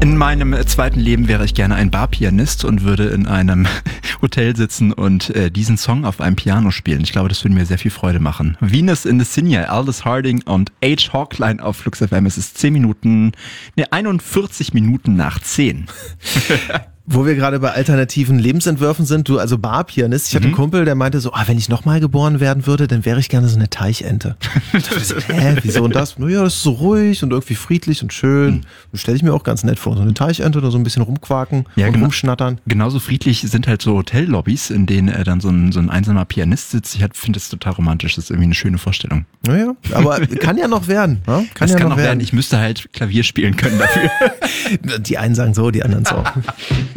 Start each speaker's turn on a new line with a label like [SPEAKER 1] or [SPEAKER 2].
[SPEAKER 1] In meinem zweiten Leben wäre ich gerne ein Barpianist und würde in einem Hotel sitzen und diesen Song auf einem Piano spielen. Ich glaube, das würde mir sehr viel Freude machen. Venus in the Sinja, Aldous Harding und H. Hawkline auf Flux FM. Es ist 41 Minuten nach 10.
[SPEAKER 2] Wo wir gerade bei alternativen Lebensentwürfen sind, du also Barpianist. Ich hatte einen Kumpel, der meinte so, wenn ich nochmal geboren werden würde, dann wäre ich gerne so eine Teichente. Ich dachte so, wieso und das? Naja, das ist so ruhig und irgendwie friedlich und schön. Das stelle ich mir auch ganz nett vor. So eine Teichente oder so ein bisschen rumquaken und rumschnattern.
[SPEAKER 1] Genauso friedlich sind halt so Hotellobbys, in denen dann so ein einsamer Pianist sitzt. Ich finde das total romantisch. Das ist irgendwie eine schöne Vorstellung.
[SPEAKER 2] Naja, aber kann ja noch werden. Ne?
[SPEAKER 1] Kann noch werden. Ich müsste halt Klavier spielen können dafür.
[SPEAKER 2] Die einen sagen so, die anderen so.